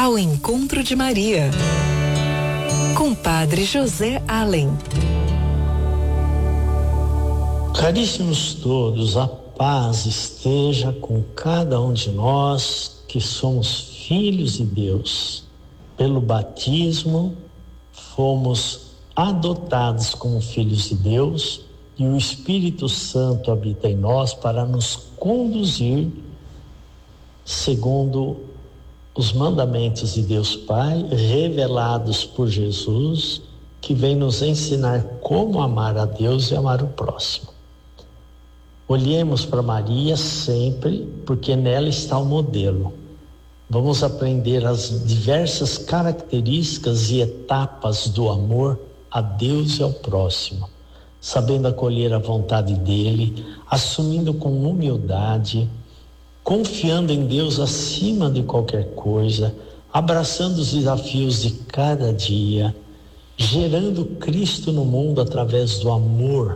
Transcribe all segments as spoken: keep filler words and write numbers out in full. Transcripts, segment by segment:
ao encontro de Maria, com Padre José Allen. Caríssimos todos, a paz esteja com cada um de nós que somos filhos de Deus. Pelo batismo, fomos adotados como filhos de Deus e o Espírito Santo habita em nós para nos conduzir segundo os mandamentos de Deus Pai, revelados por Jesus, que vem nos ensinar como amar a Deus e amar o próximo. Olhemos para Maria sempre, porque nela está o modelo. Vamos aprender as diversas características e etapas do amor a Deus e ao próximo, sabendo acolher a vontade dele, assumindo com humildade, confiando em Deus acima de qualquer coisa, abraçando os desafios de cada dia, gerando Cristo no mundo através do amor.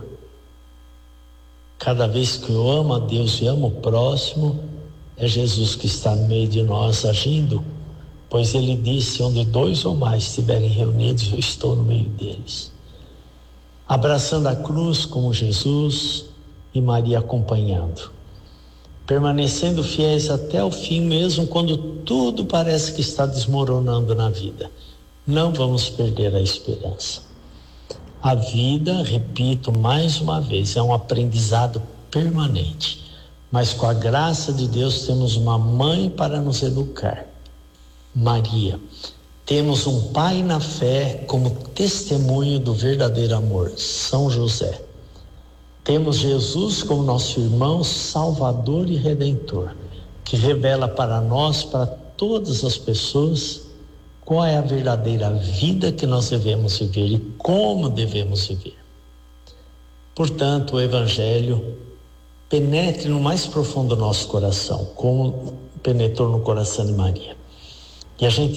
Cada vez que eu amo a Deus e amo o próximo, é Jesus que está no meio de nós agindo, pois ele disse: onde dois ou mais estiverem reunidos, eu estou no meio deles. Abraçando a cruz como Jesus e Maria acompanhando, permanecendo fiéis até o fim, mesmo quando tudo parece que está desmoronando na vida. Não vamos perder a esperança. A vida, repito mais uma vez, é um aprendizado permanente, mas com a graça de Deus temos uma mãe para nos educar, Maria. Temos um pai na fé como testemunho do verdadeiro amor, São José. Temos Jesus como nosso irmão, Salvador e Redentor, que revela para nós, para todas as pessoas, qual é a verdadeira vida que nós devemos viver e como devemos viver. Portanto, o Evangelho penetre no mais profundo do nosso coração, como penetrou no coração de Maria. E a gente